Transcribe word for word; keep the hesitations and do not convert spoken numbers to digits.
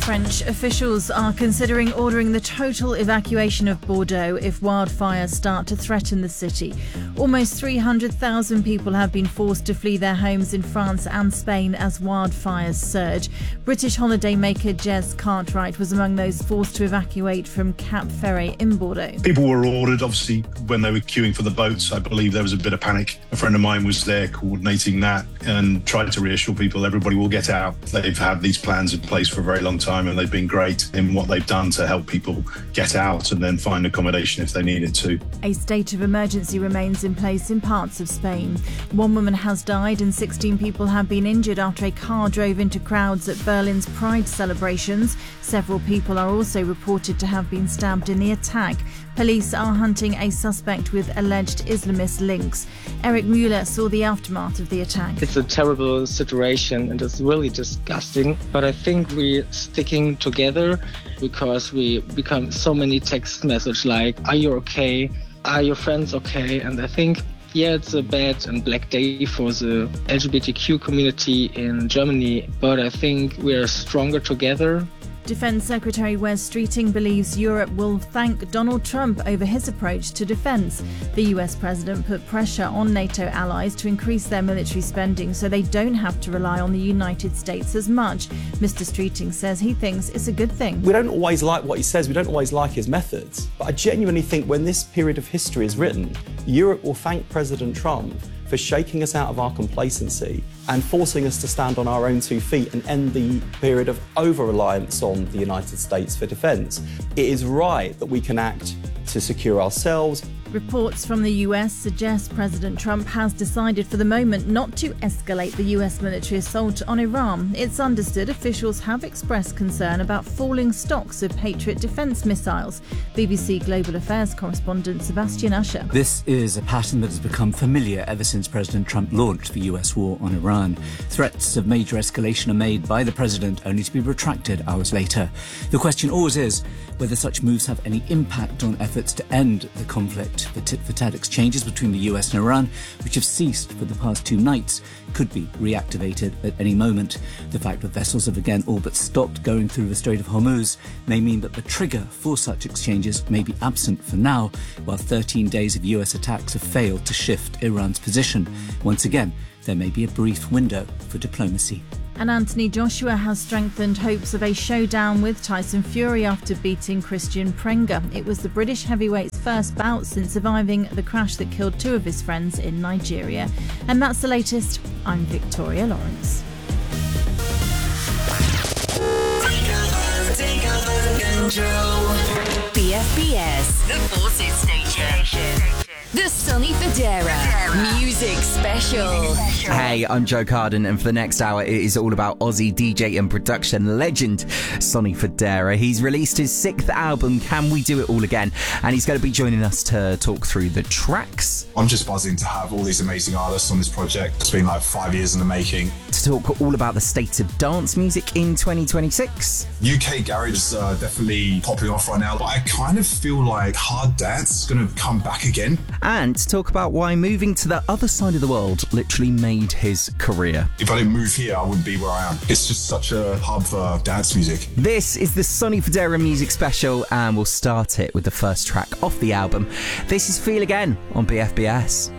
French officials are considering ordering the total evacuation of Bordeaux if wildfires start to threaten the city. Almost three hundred thousand people have been forced to flee their homes in France and Spain as wildfires surge. British holidaymaker Jez Cartwright was among those forced to evacuate from Cap Ferret in Bordeaux. People were ordered, obviously, when they were queuing for the boats. I believe there was a bit of panic. A friend of mine was there coordinating that and tried to reassure people everybody will get out. They've had these plans in place for a very long time and they've been great in what they've done to help people get out and then find accommodation if they needed to. A state of emergency remains in place in parts of Spain. One woman has died and sixteen people have been injured after a car drove into crowds at Berlin's Pride celebrations. Several people are also reported to have been stabbed in the attack. Police are hunting a suspect with alleged Islamist links. Eric Mueller saw the aftermath of the attack. It's a terrible situation and it's really disgusting. But I think we're sticking together because we become so many text messages like, are you okay? Are your friends okay? And I think, yeah, it's a bad and black day for the L G B T Q community in Germany. But I think we're stronger together. Defence Secretary Wes Streeting believes Europe will thank Donald Trump over his approach to defence. The U S president put pressure on NATO allies to increase their military spending so they don't have to rely on the United States as much. Mister Streeting says he thinks it's a good thing. We don't always like what he says, we don't always like his methods, but I genuinely think when this period of history is written, Europe will thank President Trump for shaking us out of our complacency and forcing us to stand on our own two feet and end the period of over-reliance on the United States for defence. It is right that we can act to secure ourselves. Reports from the U S suggest President Trump has decided for the moment not to escalate the U S military assault on Iran. It's understood officials have expressed concern about falling stocks of Patriot defence missiles. B B C Global Affairs correspondent Sebastian Usher. This is a pattern that has become familiar ever since President Trump launched the U S war on Iran. Threats of major escalation are made by the president only to be retracted hours later. The question always is whether such moves have any impact on efforts to end the conflict. The tit-for-tat exchanges between the U S and Iran, which have ceased for the past two nights, could be reactivated at any moment. The fact that vessels have again all but stopped going through the Strait of Hormuz may mean that the trigger for such exchanges may be absent for now, while thirteen days of U S attacks have failed to shift Iran's position. Once again, there may be a brief window for diplomacy. And Anthony Joshua has strengthened hopes of a showdown with Tyson Fury after beating Christian Prenga. It was the British heavyweight's first bout since surviving the crash that killed two of his friends in Nigeria. And that's the latest. I'm Victoria Lawrence. Take over, take over control. B F B S, the Forces Station. The Sonny Fodera Music Special. Hey, I'm Joe Carden, and for the next hour, it is all about Aussie D J and production legend Sonny Fodera. He's released his sixth album, Can We Do It All Again, and he's going to be joining us to talk through the tracks. I'm just buzzing to have all these amazing artists on this project. It's been like five years in the making. To talk all about the state of dance music in twenty twenty-six. U K garage is uh, definitely popping off right now, but I kind of feel like hard dance is going to come back again. And to talk about why moving to the other side of the world literally made his career. If I didn't move here, I wouldn't be where I am. It's just such a hub for dance music. This is the Sonny Fodera Music Special, and we'll start it with the first track off the album. This is Feel Again on B F B S.